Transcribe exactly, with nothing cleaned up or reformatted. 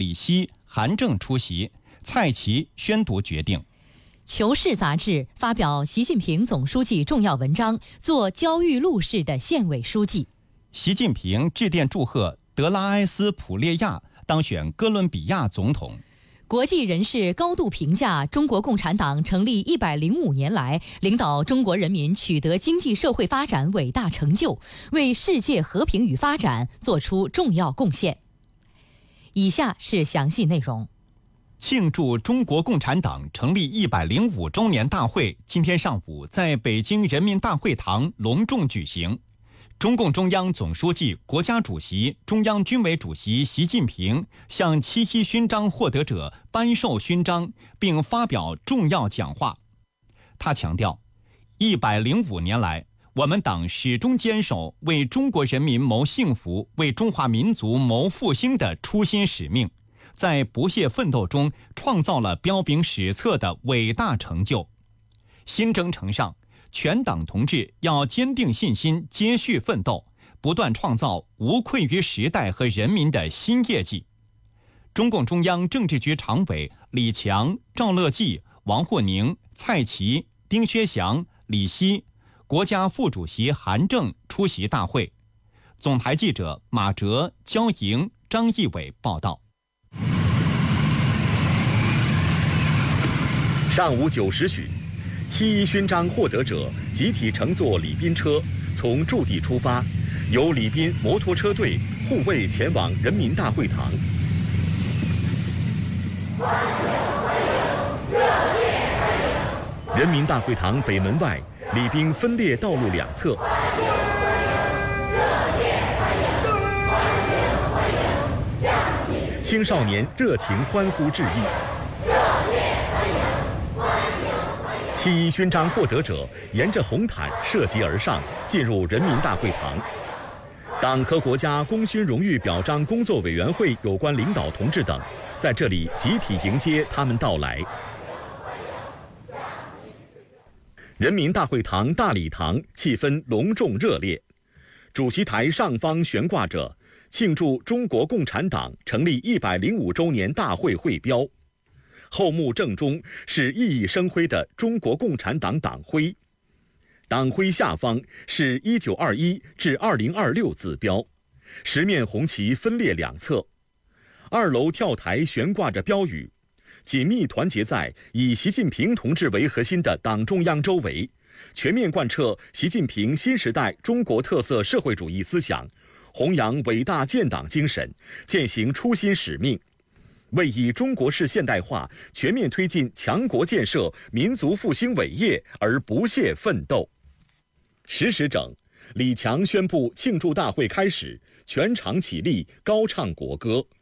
李希、韩正出席，蔡奇宣读决定。 《求是》杂志发表习近平总书记重要文章，做焦裕禄式的县委书记。 习近平致电祝贺德拉埃斯普列亚当选哥伦比亚总统。 国际人士高度评价中国共产党成立一百零五年来，领导中国人民取得经济社会发展伟大成就，为世界和平与发展作出重要贡献。以下是详细内容。 庆祝中国共产党成立一百零五周年大会今天上午在北京人民大会堂隆重举行。中共中央总书记、国家主席、中央军委主席习近平向七一勋章获得者颁授勋章，并发表重要讲话。他强调，一百零五年来，我们党始终坚守为中国人民谋幸福、为中华民族谋复兴的初心使命，在不懈奋斗中创造了彪炳史册的伟大成就。新征程上，全党同志要坚定信心，接续奋斗，不断创造无愧于时代和人民的新业绩。中共中央政治局常委李强、赵乐际、王沪宁、蔡奇、丁薛祥、李希，国家副主席韩正出席大会。总台记者马哲、焦莹、张义伟报道。 上午九时许，七一勋章获得者集体乘坐礼宾车从驻地出发，由礼宾摩托车队护卫前往人民大会堂。人民大会堂北门外，礼宾分列道路两侧。青少年热情欢呼致意。七一勋章获得者沿着红毯涉级而上，进入人民大会堂。党和国家功勋荣誉表彰工作委员会有关领导同志等在这里集体迎接他们到来。人民大会堂大礼堂气氛隆重热烈，主席台上方悬挂着庆祝中国共产党成立一百零五周年大会会标。后幕正中是熠熠生辉的中国共产党党徽，党徽下方是一九二一至二零二六字标，十面红旗分列两侧。二楼跳台悬挂着标语，紧密团结在以习近平同志为核心的党中央周围，全面贯彻习近平新时代中国特色社会主义思想，弘扬伟大建党精神，践行初心使命，为以中国式现代化全面推进强国建设、民族复兴伟业而不懈奋斗。十时整，李强宣布庆祝大会开始，全场起立高唱国歌。